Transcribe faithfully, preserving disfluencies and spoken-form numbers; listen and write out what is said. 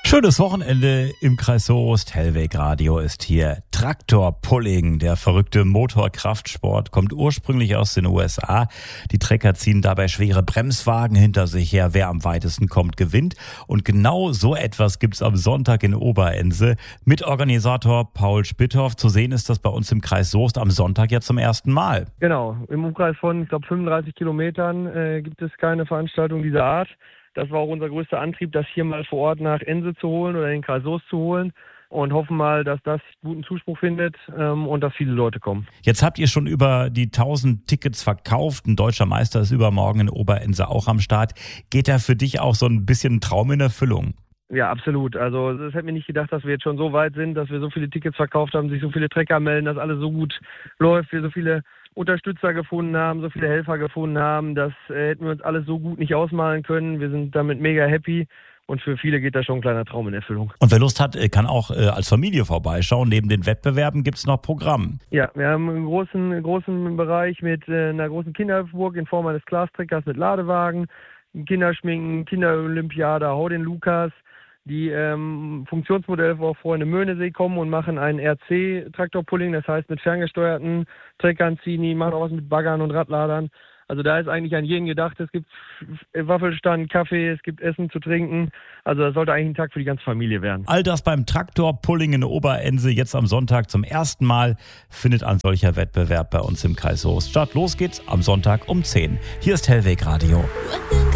Schönes Wochenende im Kreis Soest. Hellweg Radio ist hier. Traktorpulling, der verrückte Motorkraftsport, kommt ursprünglich aus den U S A. Die Trecker ziehen dabei schwere Bremswagen hinter sich her. Wer am weitesten kommt, gewinnt. Und genau so etwas gibt's am Sonntag in Oberense. Mitorganisator Paul Spitthoff. Zu sehen ist das bei uns im Kreis Soest am Sonntag ja zum ersten Mal. Genau. Im Umkreis von, ich glaube, fünfunddreißig Kilometern äh, gibt es keine Veranstaltung dieser Art. Das war auch unser größter Antrieb, das hier mal vor Ort nach Ense zu holen oder in den Kreis Soest zu holen und hoffen mal, dass das guten Zuspruch findet ähm, und dass viele Leute kommen. Jetzt habt ihr schon über die tausend Tickets verkauft. Ein deutscher Meister ist übermorgen in Oberense auch am Start. Geht da für dich auch so ein bisschen ein Traum in Erfüllung? Ja, absolut. Also das hätte mir nicht gedacht, dass wir jetzt schon so weit sind, dass wir so viele Tickets verkauft haben, sich so viele Trecker melden, dass alles so gut läuft, wir so viele Unterstützer gefunden haben, so viele Helfer gefunden haben. Das äh, hätten wir uns alles so gut nicht ausmalen können. Wir sind damit mega happy. Und für viele geht da schon ein kleiner Traum in Erfüllung. Und wer Lust hat, kann auch äh, als Familie vorbeischauen. Neben den Wettbewerben gibt's noch Programm. Ja, wir haben einen großen, einen großen Bereich mit äh, einer großen Kinderburg in Form eines Glastreckers mit Ladewagen, Kinderschminken, Kinderolympiade, Hau den Lukas. Die ähm, Funktionsmodelle, wo auch Freunde Möhnesee kommen und machen einen R C-Traktorpulling, das heißt mit ferngesteuerten Treckern ziehen, die machen auch was mit Baggern und Radladern. Also da ist eigentlich an jeden gedacht, es gibt Waffelstand, Kaffee, es gibt Essen zu trinken. Also das sollte eigentlich ein Tag für die ganze Familie werden. All das beim Traktorpulling in Oberense jetzt am Sonntag zum ersten Mal findet ein solcher Wettbewerb bei uns im Kreis Soest statt. Los geht's am Sonntag um zehn. Hier ist Hellweg Radio.